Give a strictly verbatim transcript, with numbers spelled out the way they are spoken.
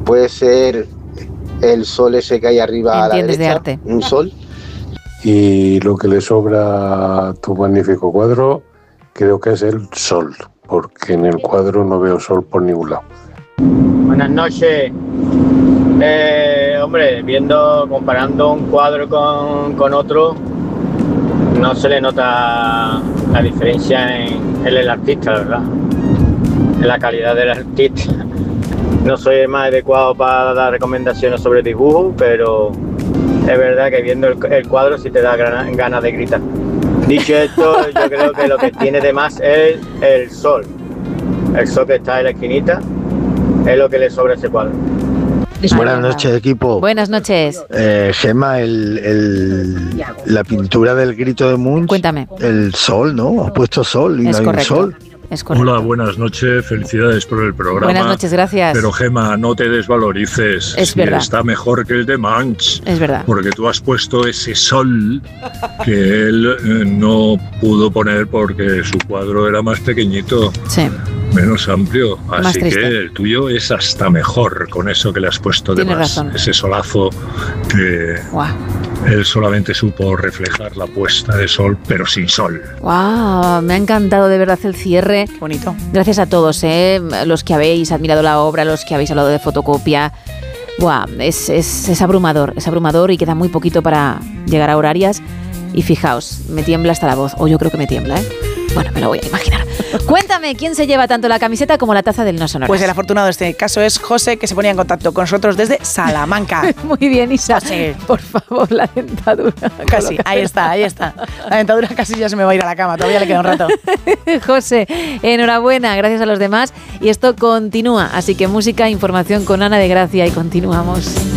puede ser el sol ese que hay arriba a la derecha, de arte. un sol. Y lo que le sobra a tu magnífico cuadro creo que es el sol, porque en el cuadro no veo sol por ningún lado. Buenas noches. Eh, hombre, viendo, comparando un cuadro con, con otro, no se le nota la diferencia en, en el artista, la verdad, en la calidad del artista. No soy el más adecuado para dar recomendaciones sobre dibujo, pero es verdad que viendo el, el cuadro sí te da ganas gana de gritar. Dicho esto, yo creo que lo que tiene de más es el sol. El sol que está en la esquinita es lo que le sobra a ese cuadro. Buenas noches, equipo. Buenas noches. Eh, Gemma, el, el, la pintura del grito de Munch. Cuéntame. El sol, ¿no? Has puesto sol y es no hay correcto. un sol. Es correcto. Hola, buenas noches, felicidades por el programa. Buenas noches, gracias. Pero Gemma, no te desvalorices. Es si verdad. Está mejor que el de Munch. Es verdad. Porque tú has puesto ese sol que él eh, no pudo poner porque su cuadro era más pequeñito. Sí. Menos amplio, Más así triste. que el tuyo es hasta mejor con eso que le has puesto de Tienes más. razón. Ese solazo que Guau. él solamente supo reflejar la puesta de sol, pero sin sol. Wow, me ha encantado de verdad el cierre. Bonito. Gracias a todos, ¿eh? Los que habéis admirado la obra, los que habéis hablado de fotocopia. Wow, es, es, es abrumador, es abrumador y queda muy poquito para llegar a horarias. Y fijaos, me tiembla hasta la voz, o yo creo que me tiembla, ¿eh? Bueno, me lo voy a imaginar. Cuéntame, ¿quién se lleva tanto la camiseta como la taza del No Sonoras? Pues el afortunado de este caso es José, que se ponía en contacto con nosotros desde Salamanca. Muy bien, Isa. José. Por favor, la dentadura. Casi, ahí está, ahí está. La dentadura casi ya se me va a ir a la cama, todavía le queda un rato. José, enhorabuena, gracias a los demás. Y esto continúa, así que música, información con Ana de Gracia y continuamos.